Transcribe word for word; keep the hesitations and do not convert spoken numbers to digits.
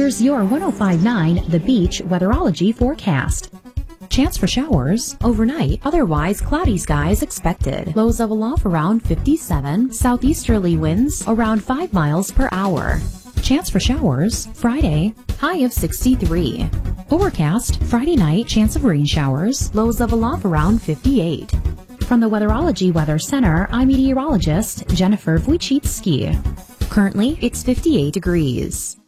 Here's your one oh five point nine The Beach weatherology forecast. Chance for showers overnight, otherwise cloudy skies expected. Lows of aloft around fifty-seven, southeasterly winds around five miles per hour. Chance for showers Friday, high of sixty-three. Overcast Friday night, chance of rain showers, lows of aloft around fifty-eight. From the Weatherology Weather Center, I'm meteorologist Jennifer Wojcicki. Currently, it's fifty-eight degrees.